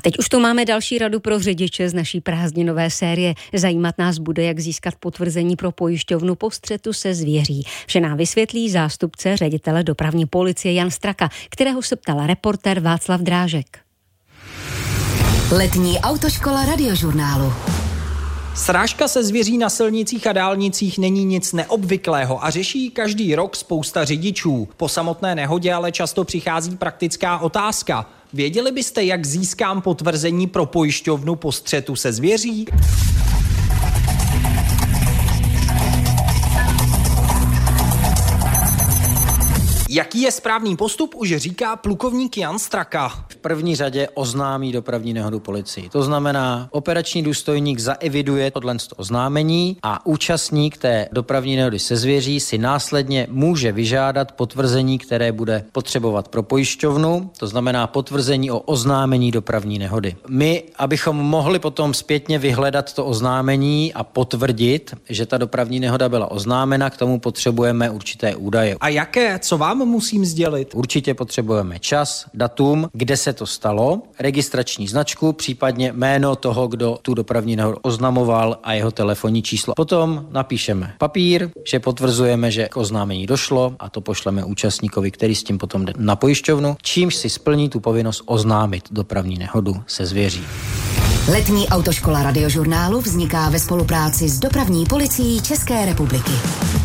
Teď už tu máme další radu pro řidiče z naší prázdninové série. Zajímat nás bude, jak získat potvrzení pro pojišťovnu po střetu se zvěří. Vše nám vysvětlí zástupce ředitele dopravní policie Jan Straka, kterého se ptal reportér Václav Drážek. Letní autoškola Radiožurnálu. Srážka se zvěří na silnicích a dálnicích není nic neobvyklého a řeší každý rok spousta řidičů. Po samotné nehodě ale často přichází praktická otázka. Věděli byste, jak získám potvrzení pro pojišťovnu po střetu se zvěří? Jaký je správný postup, už říká plukovník Jan Straka. V první řadě oznámí dopravní nehodu policii. To znamená, operační důstojník zaeviduje tohle oznámení a účastník té dopravní nehody se zvěří si následně může vyžádat potvrzení, které bude potřebovat pro pojišťovnu, to znamená potvrzení o oznámení dopravní nehody. My, abychom mohli potom zpětně vyhledat to oznámení a potvrdit, že ta dopravní nehoda byla oznámena, k tomu potřebujeme určité údaje. A jaké? Co vám musím sdělit? Určitě potřebujeme čas, datum, kde se to stalo, registrační značku, případně jméno toho, kdo tu dopravní nehodu oznamoval a jeho telefonní číslo. Potom napíšeme papír, že potvrzujeme, že k oznámení došlo a to pošleme účastníkovi, který s tím potom jde na pojišťovnu, čímž si splní tu povinnost oznámit dopravní nehodu se zvěří. Letní autoškola Radiožurnálu vzniká ve spolupráci s dopravní policií České republiky.